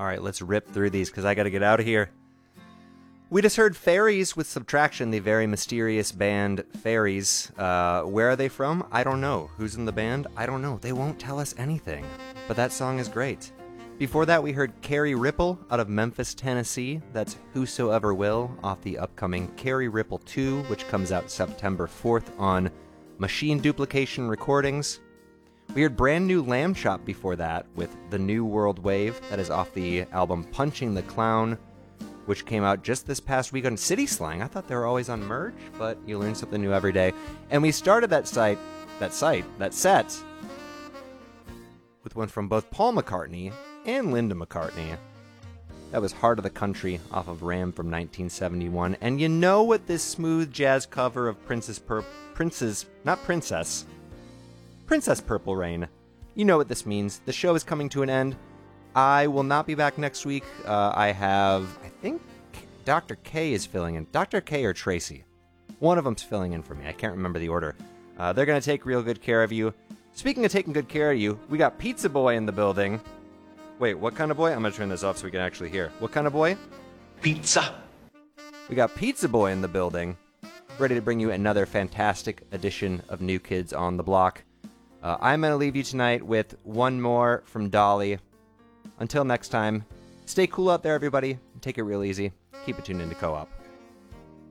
All right, let's rip through these because I got to get out of here. We just heard Fairies with Subtraction, the very mysterious band Fairies. Where are they from? I don't know. Who's in the band? I don't know. They won't tell us anything. But that song is great. Before that, we heard Carrie Ripple out of Memphis, Tennessee. That's Whosoever Will off the upcoming Carrie Ripple 2, which comes out September 4th on Machine Duplication Recordings. We heard Brand New Lamb Chop before that with The New World Wave. That is off the album Punching the Clown, which came out just this past week on City Slang. I thought they were always on Merge, but you learn something new every day. And we started that set, with one from both Paul McCartney and Linda McCartney. That was Heart of the Country off of Ram from 1971. And you know what this smooth jazz cover of Princess Purple Rain. You know what this means. The show is coming to an end. I will not be back next week. I think Dr. K is filling in. Dr. K or Tracy. One of them's filling in for me. I can't remember the order. They're going to take real good care of you. Speaking of taking good care of you, we got Pizza Boy in the building. Wait, what kind of boy? I'm going to turn this off so we can actually hear. What kind of boy? Pizza. We got Pizza Boy in the building, ready to bring you another fantastic edition of New Kids on the Block. I'm going to leave you tonight with one more from Dolly. Until next time, stay cool out there, everybody. Take it real easy. Keep it tuned into Co-op.